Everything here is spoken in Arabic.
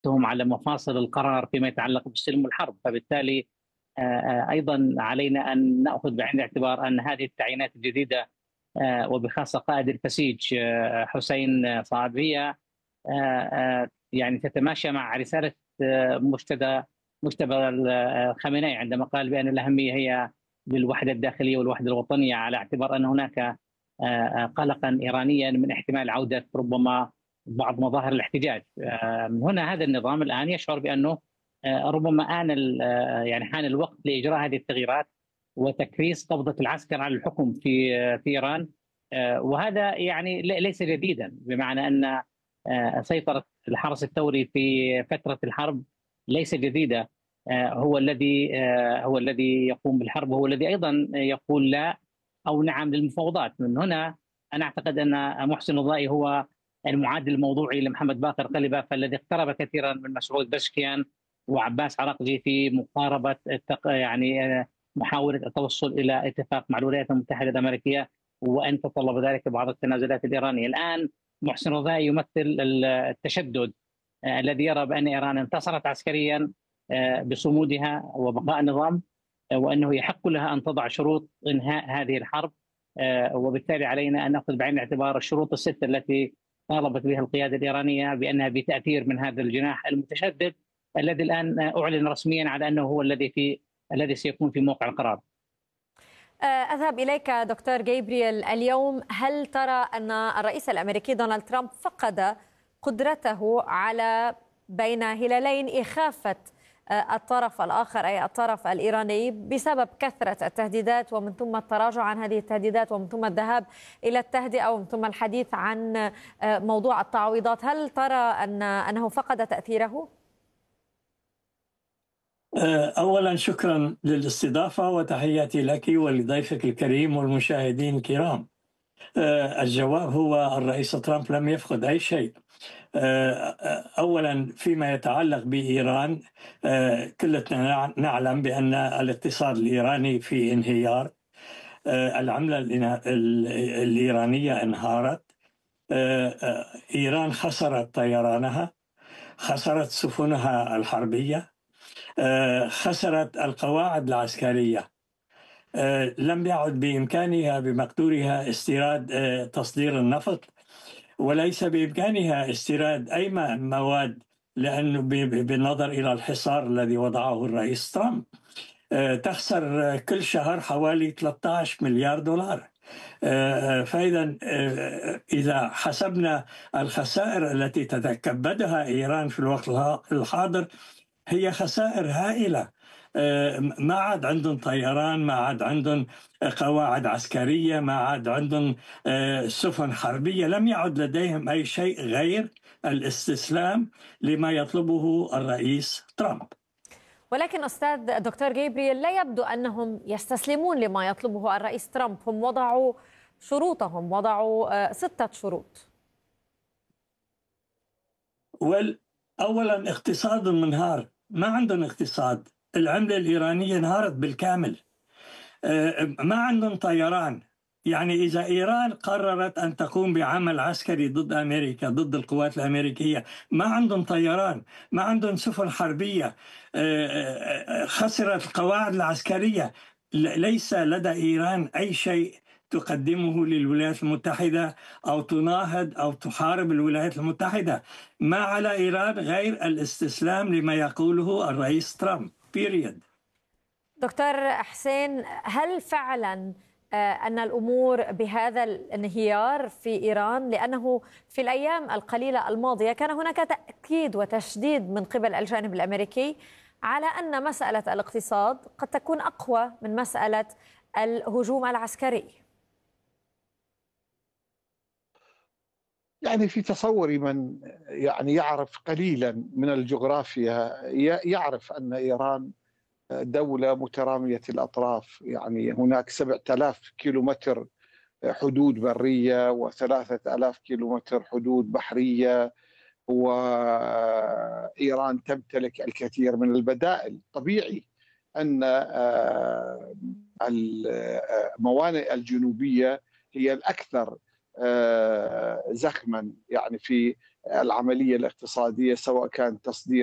تهم على مفاصل القرار فيما يتعلق بالسلم والحرب. فبالتالي ايضا علينا ان ناخذ بعين الاعتبار ان هذه التعيينات الجديده وبخاصه قائد الفسيج حسين صعب هي يعني تتماشى مع رساله مجتبى خامنئي عندما قال بان الاهميه هي للوحده الداخليه والوحده الوطنيه، على اعتبار ان هناك قلقا ايرانيا من احتمال عوده ربما بعض مظاهر الاحتجاج. من هنا هذا النظام الان يشعر بانه ربما يعني حان الوقت لاجراء هذه التغييرات وتكريس قبضه العسكر على الحكم في ايران. وهذا يعني ليس جديدا، بمعنى ان سيطره الحرس الثوري في فتره الحرب ليس جديده. هو الذي يقوم بالحرب، وهو الذي ايضا يقول لا او نعم للمفاوضات. من هنا انا اعتقد ان محسن الضائي هو المعادل الموضوعي لمحمد باقر قلبه، فالذي اقترب كثيرا من مسعود بشكيان وعباس عراقجي في مقاربه يعني محاوله التوصل الى اتفاق مع الولايات المتحده الامريكيه، وان تطلب ذلك بعض التنازلات الايرانيه. الان محسن الضائي يمثل التشدد الذي يرى بان ايران انتصرت عسكريا بصمودها وبقاء النظام، وانه يحق لها ان تضع شروط انهاء هذه الحرب. وبالتالي علينا ان ناخذ بعين الاعتبار الشروط السته التي طالبت بها القياده الايرانيه بانها بتاثير من هذا الجناح المتشدد الذي الان اعلن رسميا على انه هو الذي سيكون في موقع القرار. أذهب إليك دكتور جابرييل. اليوم هل ترى أن الرئيس الأمريكي دونالد ترامب فقد قدرته على بين هلالين إخافة الطرف الآخر أي الطرف الإيراني بسبب كثرة التهديدات ومن ثم التراجع عن هذه التهديدات ومن ثم الذهاب إلى التهدئة ومن ثم الحديث عن موضوع التعويضات؟ هل ترى أنه فقد تأثيره؟ أولا شكرا للاستضافة وتحياتي لك ولضيفك الكريم والمشاهدين الكرام. الجواب هو الرئيس ترامب لم يفقد أي شيء. أولا فيما يتعلق بإيران، كلنا نعلم بأن الاقتصاد الإيراني في انهيار. العملة الإيرانية انهارت. إيران خسرت طيرانها، خسرت سفنها الحربية، خسرت القواعد العسكرية. لم يعد بإمكانها بمقدورها استيراد تصدير النفط، وليس بإمكانها استيراد أي مواد، لأنه بالنظر إلى الحصار الذي وضعه الرئيس ترامب تخسر كل شهر حوالي 13 مليار دولار. فإذا إذا حسبنا الخسائر التي تتكبدها إيران في الوقت الحاضر هي خسائر هائلة. ما عاد عندهم طيران، ما عاد عندهم قواعد عسكرية، ما عاد عندهم سفن حربية. لم يعد لديهم أي شيء غير الاستسلام لما يطلبه الرئيس ترامب. ولكن أستاذ دكتور جابرييل، لا يبدو أنهم يستسلمون لما يطلبه الرئيس ترامب. هم وضعوا شروطهم، وضعوا 6 شروط. أولا اقتصاد منهار، ما عندهم اقتصاد. العملة الإيرانية انهارت بالكامل. ما عندهم طيران. يعني إذا إيران قررت أن تقوم بعمل عسكري ضد أمريكا، ضد القوات الأمريكية، ما عندهم طيران، ما عندهم سفن حربية، خسرت القواعد العسكرية. ليس لدى إيران أي شيء تقدمه للولايات المتحدة أو تناهض أو تحارب الولايات المتحدة. ما على إيران غير الاستسلام لما يقوله الرئيس ترامب. period. دكتور حسين، هل فعلا أن الأمور بهذا الانهيار في إيران؟ لأنه في الأيام القليلة الماضية كان هناك تأكيد وتشديد من قبل الجانب الأمريكي على أن مسألة الاقتصاد قد تكون أقوى من مسألة الهجوم العسكري. يعني في تصوري من يعني يعرف قليلا من الجغرافيا يعرف أن إيران دولة مترامية الأطراف. يعني هناك 7000 كيلومتر حدود برية و3000 كيلومتر حدود بحرية، وإيران تمتلك الكثير من البدائل. طبيعي أن الموانئ الجنوبية هي الأكثر زخما يعني العملية الاقتصادية، سواء كان تصدير